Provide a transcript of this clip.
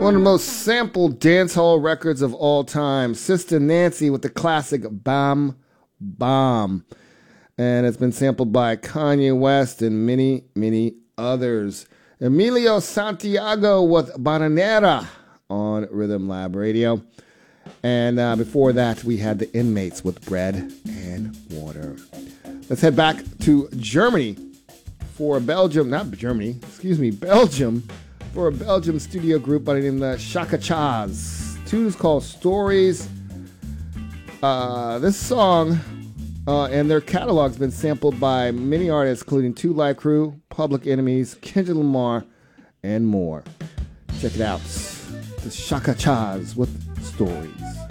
One of the most sampled dancehall records of all time. Sister Nancy with the classic Bam Bam. And it's been sampled by Kanye West and many, many others. Emilio Santiago with Bananera on Rhythm Lab Radio. And before that, we had the Inmates with Bread and Water. Let's head back to Germany for Belgium for a Belgium studio group by the name of Chaka Chaz. Tune is called Stories. This song and their catalog's been sampled by many artists, including Two Live Crew, Public Enemies, Kendrick Lamar, and more. Check it out. This is Chaka Chaz with Stories.